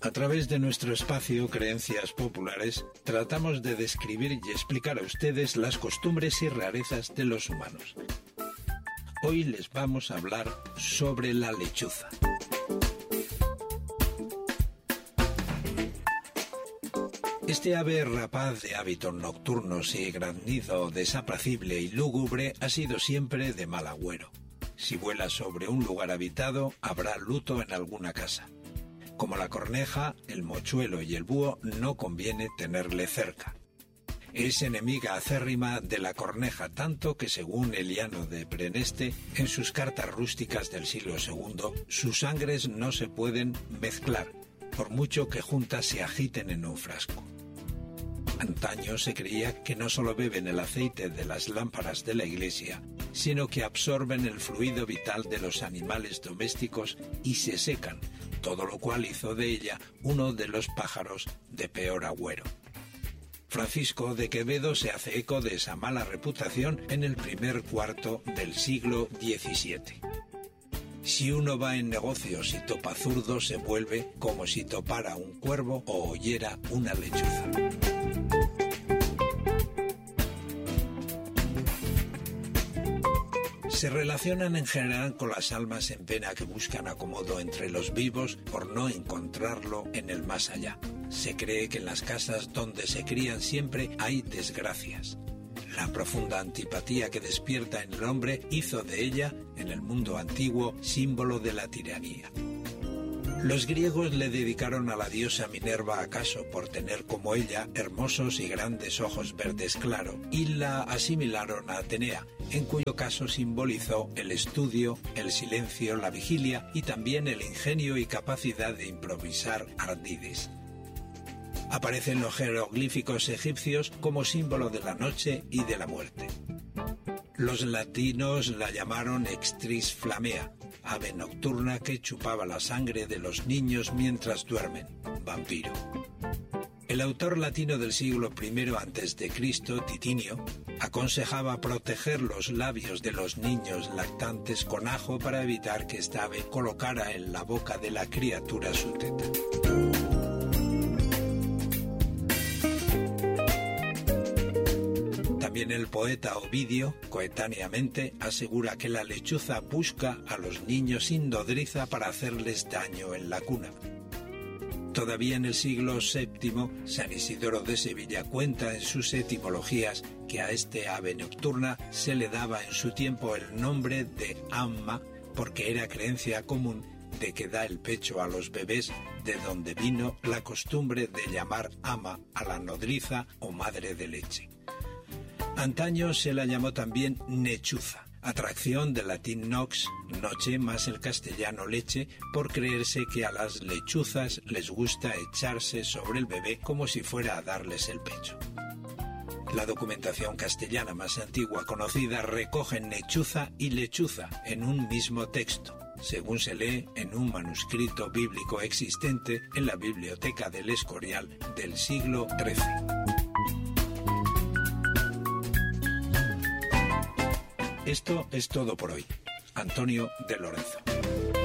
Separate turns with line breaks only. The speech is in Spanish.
A través de nuestro espacio Creencias Populares, tratamos de describir y explicar a ustedes las costumbres y rarezas de los humanos. Hoy les vamos a hablar sobre la lechuza. Este ave rapaz de hábitos nocturnos y granizo desapacible y lúgubre ha sido siempre de mal agüero. Si vuela sobre un lugar habitado, habrá luto en alguna casa. Como la corneja, el mochuelo y el búho, no conviene tenerle cerca. Es enemiga acérrima de la corneja, tanto que según Eliano de Preneste, en sus cartas rústicas del siglo II, sus sangres no se pueden mezclar, por mucho que juntas se agiten en un frasco. Antaño se creía que no solo beben el aceite de las lámparas de la iglesia, sino que absorben el fluido vital de los animales domésticos y se secan, todo lo cual hizo de ella uno de los pájaros de peor agüero. Francisco de Quevedo se hace eco de esa mala reputación en el primer cuarto del siglo XVII. Si uno va en negocios y topa zurdo, se vuelve como si topara un cuervo o oyera una lechuza. Se relacionan en general con las almas en pena que buscan acomodo entre los vivos por no encontrarlo en el más allá. Se cree que en las casas donde se crían siempre hay desgracias. La profunda antipatía que despierta en el hombre hizo de ella, en el mundo antiguo, símbolo de la tiranía. Los griegos le dedicaron a la diosa Minerva acaso por tener como ella hermosos y grandes ojos verdes claro, y la asimilaron a Atenea, en cuyo caso simbolizó el estudio, el silencio, la vigilia y también el ingenio y capacidad de improvisar ardides. Aparece en los jeroglíficos egipcios como símbolo de la noche y de la muerte. Los latinos la llamaron extris flamea, ave nocturna que chupaba la sangre de los niños mientras duermen, vampiro. El autor latino del siglo I a.C., Titinio, aconsejaba proteger los labios de los niños lactantes con ajo para evitar que esta ave colocara en la boca de la criatura su teta. También el poeta Ovidio, coetáneamente, asegura que la lechuza busca a los niños sin nodriza para hacerles daño en la cuna. Todavía en el siglo VII, San Isidoro de Sevilla cuenta en sus etimologías que a este ave nocturna se le daba en su tiempo el nombre de amma, porque era creencia común de que da el pecho a los bebés, de donde vino la costumbre de llamar ama a la nodriza o madre de leche. Antaño se la llamó también nechuza, atracción del latín nox, noche, más el castellano leche, por creerse que a las lechuzas les gusta echarse sobre el bebé como si fuera a darles el pecho. La documentación castellana más antigua conocida recoge nechuza y lechuza en un mismo texto, según se lee en un manuscrito bíblico existente en la Biblioteca del Escorial del siglo XIII. Esto es todo por hoy. Antonio de Lorenzo.